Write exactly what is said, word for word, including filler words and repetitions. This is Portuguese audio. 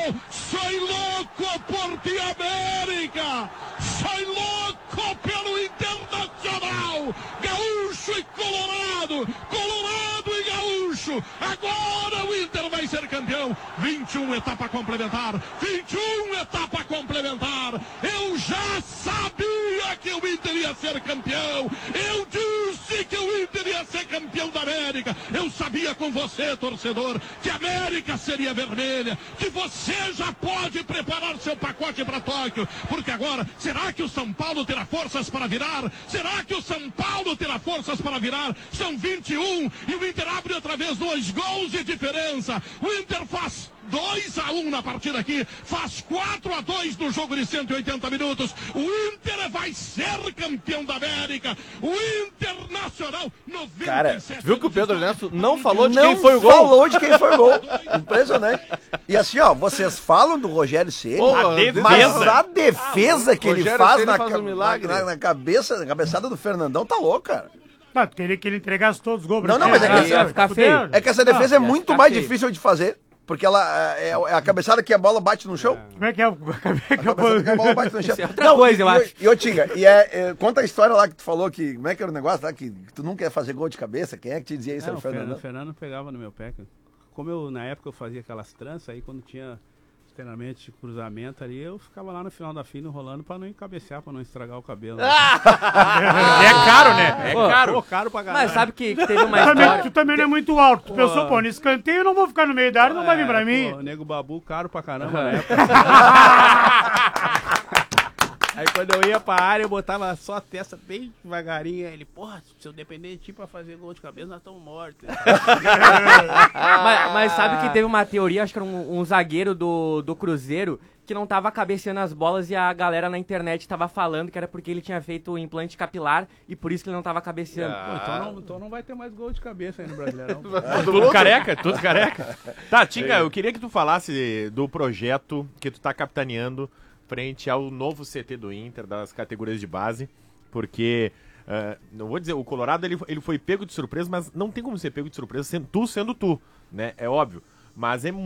Soy louco por ti, América! Soy louco pelo Internacional! Gaúcho e Colorado! Colorado e Gaúcho! Agora o Inter vai ser campeão! vinte e um etapa complementar! vinte e um etapa complementar! Eu já sabia que o Inter ia ser campeão! Eu disse que o Inter ia ser campeão da América! Eu sabia com você, torcedor, que a América seria vermelha, que você já pode preparar seu pacote para Tóquio, porque agora, será que o São Paulo terá forças para virar? Será que o São Paulo terá forças para virar? São vinte e um e o Inter abre outra vez dois gols de diferença. O Inter faz dois a um na partida aqui, faz quatro a dois no jogo de cento e oitenta minutos. O Inter vai ser campeão da América. O Internacional noventa e sete. Cara, viu que o Pedro Ernesto não falou de não quem foi o gol? falou de quem foi o gol. Impressionante. E assim, ó, vocês falam do Rogério Ceni, Porra, mas a defesa que ele Rogério faz, Ceni na, faz ca- um milagre. na, na cabeça, na cabeçada do Fernandão tá louco, cara. Não, teria que ele entregasse todos os gols. Não, não, mas é que- Ah, Vai ficar feio. É que essa defesa é ia muito ficar mais feio. difícil de fazer, porque ela é, é a cabeçada que a bola bate no chão. Como é que é? Acabei- A cabeçada que a bola bate no chão. Isso é outra coisa, eu e, acho. E, ô, Tinga, e é, é, conta a história lá que tu falou que, como é que era o negócio lá, que, que tu nunca ia fazer gol de cabeça, quem é que te dizia isso? É, Era o o Fernando, Fernandão? o Fernando pegava no meu pé. cara. Como eu, na época, eu fazia aquelas tranças, aí quando tinha os treinamentos de cruzamento ali, eu ficava lá no final da fila enrolando pra não encabecear, pra não estragar o cabelo. né? É caro, né? É Pô, caro. pô, caro pra caralho. Mas sabe que que teve uma Tu também, história. tu também não é muito alto. Tu pensou, pô, nesse escanteio eu não vou ficar no meio da área, não vai vir pra É, mim. pô, o Nego Babu, caro pra caramba na época. Aí quando eu ia pra área, eu botava só a testa bem devagarinho. Aí ele, porra, se eu depender de ti pra fazer gol de cabeça, nós estamos mortos. Mas, mas sabe que teve uma teoria, acho que era um, um zagueiro do, do Cruzeiro, que não tava cabeceando as bolas e a galera na internet tava falando que era porque ele tinha feito o implante capilar e por isso que ele não tava cabeceando. Pô, então, não, então não vai ter mais gol de cabeça aí no Brasileirão. Tudo careca, tudo careca. Tá, Tinga, eu queria que tu falasse do projeto que tu tá capitaneando frente ao novo C T do Inter, das categorias de base, porque, uh, não vou dizer, o Colorado ele, ele foi pego de surpresa, mas não tem como ser pego de surpresa sendo tu sendo tu, né? É óbvio, mas é